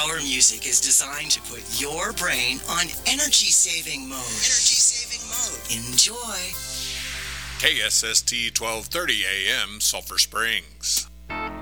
Our music is designed to put your brain on energy-saving mode. Enjoy. KSST 1230 AM, Sulphur Springs.